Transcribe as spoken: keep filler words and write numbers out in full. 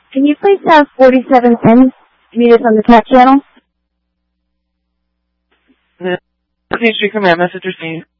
Can you please have forty-seven ten meters on the cat channel? Please come in. Message received.